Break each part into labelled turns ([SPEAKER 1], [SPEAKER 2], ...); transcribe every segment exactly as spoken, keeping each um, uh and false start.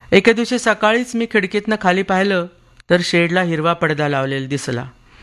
[SPEAKER 1] एके दिवशी सकाळीच मी खिडकीतनं खाली पाहिलं तर शेडला हिरवा पडदा लावलेला दिसला.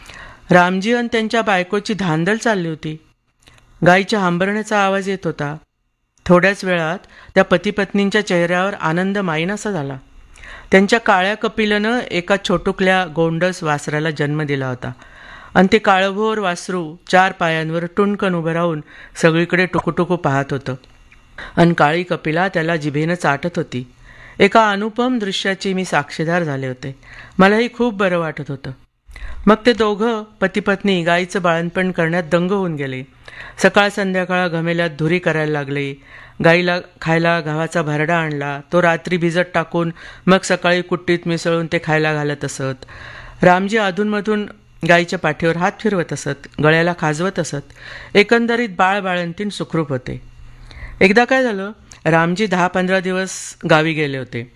[SPEAKER 1] रामजी आणि त्यांच्या बायकोची धांदल चालली होती. गाईच्या हंबरण्याचा आवाज येत होता. थोड्याच वेळात त्या पतीपत्नींच्या चेहऱ्यावर आनंद माईनासा झाला. त्यांच्या काळ्या कपिलानं एका छोटुकल्या गोंडस वासराला जन्म दिला होता आणि ते काळभोर वासरू चार पायांवर टुणकन उभं राहून सगळीकडे टुकूटुकू पाहत होतं आणि काळी कपिला त्याला जिभेनं चाटत होती. एका अनुपम दृश्याची मी साक्षीदार झाले होते. मलाही खूप बरं वाटत होतं. मग ते दोघं पतीपत्नी गाईचं बाळणपण करण्यात दंग होऊन गेले. सकाळ संध्याकाळ घमेल्यात धुरी करायला लागले. गाईला खायला गव्हाचा भरडा आणला. तो रात्री भिजत टाकून मग सकाळी कुट्टीत मिसळून ते खायला घालत असत. रामजी अधूनमधून गाईच्या पाठीवर हात फिरवत असत, गळ्याला खाजवत असत. एकंदरीत बाळ बाळंतीण सुखरूप होते. एकदा काय झालं, रामजी दहा पंधरा दिवस गावी गेले होते.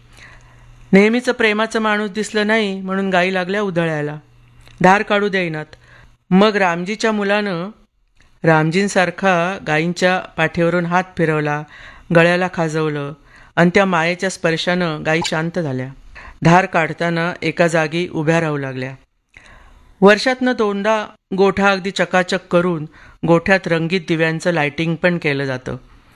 [SPEAKER 1] नेहमीचं प्रेमाचं माणूस दिसलं नाही म्हणून गाई लागल्या उधळायला. धार काढू देईनात. मग रामजीच्या मुलानं रामजींसारखा गाईंच्या पाठीवरून हात फिरवला, गळ्याला खाजवलं आणि त्या मायेच्या स्पर्शानं गाई शांत झाल्या. धार काढताना एका जागी उभ्या राहू लागल्या. वर्षातनं दोनदा गोठा अगदी चकाचक करून गोठ्यात रंगीत दिव्यांचं लायटिंग पण केलं जातं.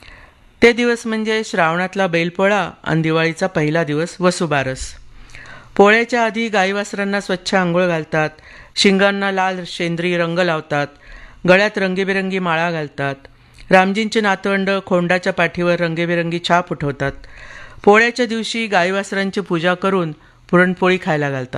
[SPEAKER 1] ते दिवस म्हणजे श्रावणातला बैलपोळा आणि दिवाळीचा पहिला दिवस वसुबारस. पोळ्याच्या आधी गाईवासरांना स्वच्छ आंघोळ घालतात, शिंगांना लाल शेंद्री रंग लावतात, गळ्यात रंगीबेरंगी माळा घालतात. रामजींची नातवंड खोंडाच्या पाठीवर रंगीबेरंगी छाप उठवतात. पोळ्याच्या दिवशी गाईवासरांची पूजा करून पुरणपोळी खायला घालतात.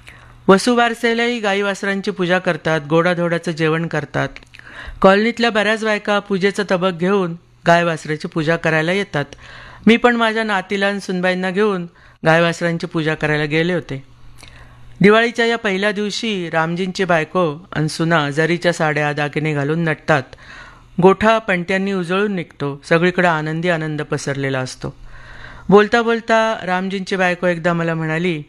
[SPEAKER 1] वसुबारसेलाही गाईवासरांची पूजा करतात, गोडाधोडाचं जेवण करतात. कॉलनीतल्या बऱ्याच बायका पूजेचं तबक घेऊन गायवासराची पूजा करायला येतात. मी पण माझ्या नातीला आणि सुनबाईंना घेऊन गायवासरांची पूजा करायला गेले होते. दिवाळीच्या या पहिल्या दिवशी रामजींची बायको आणि सुना जरीच्या साड्या दागिने घालून नटतात. गोठा पणत्यांनी उजळून निघतो. सगळीकडे आनंदी आनंद पसरलेला असतो. बोलता बोलता रामजींची बायको एकदा मला म्हणाली,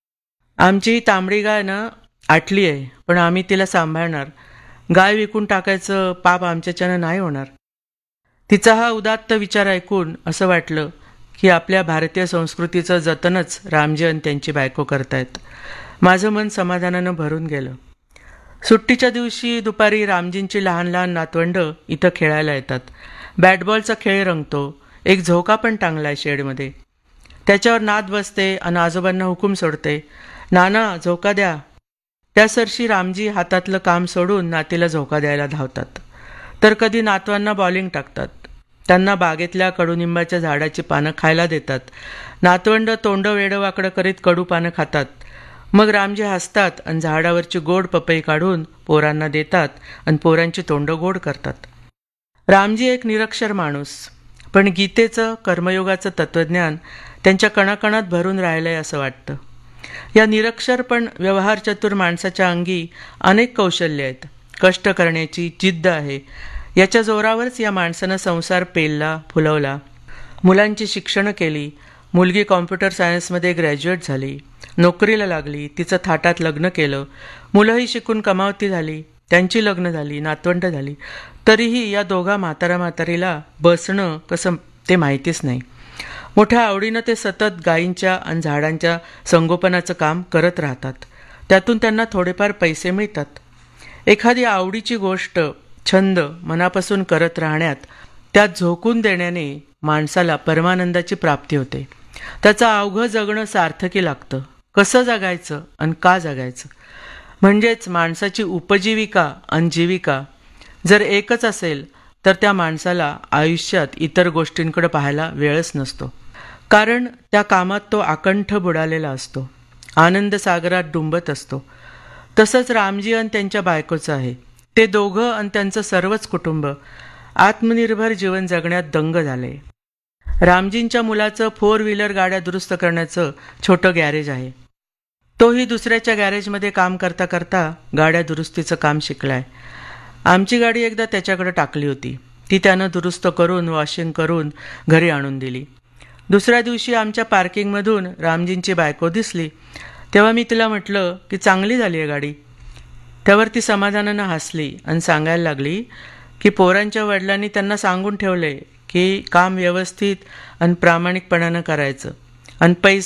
[SPEAKER 1] आमची तांबडी गाय ना आटली आहे, पण आम्ही तिला सांभाळणार. गाय विकून टाकायचं पाप आमच्याच्यानं नाही होणार. तिचा हा उदात्त विचार ऐकून असं वाटलं की आपल्या भारतीय संस्कृतीचं जतनच रामजी आणि त्यांची बायको करतायत. माझं मन समाधानानं भरून गेलं. सुट्टीच्या दिवशी दुपारी रामजींची लहान लहान नातवंडं इथं खेळायला येतात. बॅटबॉलचा खेळ रंगतो. एक झोका पण टांगलाय शेडमध्ये. त्याच्यावर नात बसते आणि आजोबांना हुकूम सोडते, नाना झोका द्या. त्यासरशी रामजी हातातलं काम सोडून नातीला झोका द्यायला धावतात. तर कधी नातवांना बॉलिंग टाकतात. त्यांना बागेतल्या कडुनिंबाच्या झाडाची पानं खायला देतात. नातवंड तोंड वेडं वाकडं करीत कडू पानं खातात. मग रामजी हसतात आणि झाडावरची गोड पपई काढून पोरांना देतात आणि पोरांची तोंड गोड करतात. रामजी एक निरक्षर माणूस, पण गीतेचं कर्मयोगाचं तत्त्वज्ञान त्यांच्या कणाकणात भरून राहिलंय असं वाटतं. या निरक्षर पण व्यवहारचतुर माणसाच्या अंगी अनेक कौशल्य आहेत. कष्ट करण्याची जिद्द आहे. याच्या जोरावरच या माणसानं संसार पेलला, फुलवला. मुलांची शिक्षणं केली. मुलगी कॉम्प्युटर सायन्समध्ये ग्रॅज्युएट झाली, नोकरीला लागली, तिचं थाटात लग्न केलं. मुलंही शिकून कमावती झाली, त्यांची लग्न झाली, नातवंड झाली. तरीही या दोघा म्हातारा म्हातारीला बसणं कसं ते माहितीच नाही. मोठ्या आवडीनं ते सतत गायींच्या आणि झाडांच्या संगोपनाचं काम करत राहतात. त्यातून त्यांना थोडेफार पैसे मिळतात. एखादी आवडीची गोष्ट, छंद मनापासून करत राहण्यात, त्यात झोकून देण्याने माणसाला परमानंदाची प्राप्ती होते. त्याचं अवघं जगणं सार्थकी लागतं. कसं जगायचं आणि का जगायचं, म्हणजेच माणसाची उपजीविका आणि जीविका जर एकच असेल तर त्या माणसाला आयुष्यात इतर गोष्टींकडे पाहायला वेळच नसतो. कारण त्या कामात तो आकंठ बुडालेला असतो, आनंद सागरात डुंबत असतो. तसंच रामजी आणि त्यांच्या बायकोचं आहे. ते दोघं आणि त्यांचं सर्वच कुटुंब आत्मनिर्भर जीवन जगण्यात दंग झाले. रामजींच्या मुलाचं फोर व्हीलर गाड्या दुरुस्त करण्याचं छोटं गॅरेज आहे. तोही दुसऱ्याच्या गॅरेजमध्ये काम करता करता गाड्या दुरुस्तीचं काम शिकलाय. आमची गाडी एकदा त्याच्याकडे टाकली होती. ती त्यानं दुरुस्त करून वॉशिंग करून घरी आणून दिली. दुसऱ्या दिवशी आमच्या पार्किंगमधून रामजींची बायको दिसली. तेव्हा मी तिला म्हटलं की चांगली झाली आहे गाडी. त्यावर ती समाधानानं हसली आणि सांगायला लागली की पोरांच्या वडिलांनी त्यांना सांगून ठेवले की काम व्यवस्थित आणि प्रामाणिकपणानं करायचं आणि पैसे